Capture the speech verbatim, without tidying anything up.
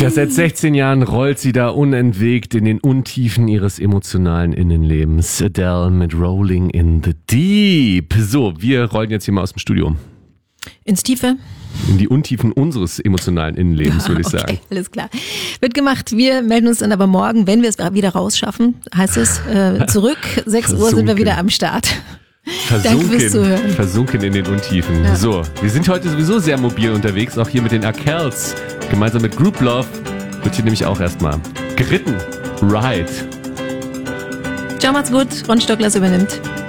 Ja, seit sechzehn Jahren rollt sie da unentwegt in den Untiefen ihres emotionalen Innenlebens. Adele mit Rolling in the Deep. So, wir rollen jetzt hier mal aus dem Studio. Ins Tiefe? In die Untiefen unseres emotionalen Innenlebens, würde ich okay, sagen. Alles klar. Wird gemacht. Wir melden uns dann aber morgen, wenn wir es wieder rausschaffen, heißt es, äh, zurück. sechs Uhr sind wir wieder am Start. Danke fürs Zuhören. Versunken, versunken in den Untiefen. Ja. So, wir sind heute sowieso sehr mobil unterwegs, auch hier mit den Arkells. Gemeinsam mit Group Love wird hier nämlich auch erstmal geritten. Ride. Ciao, macht's gut. Ron Stocklers übernimmt.